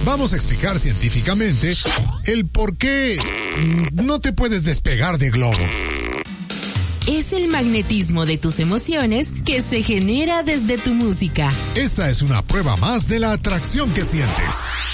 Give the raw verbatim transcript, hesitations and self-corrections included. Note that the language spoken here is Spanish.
Vamos a explicar científicamente el por qué no te puedes despegar de Globo. Es el magnetismo de tus emociones que se genera desde tu música. Esta es una prueba más de la atracción que sientes.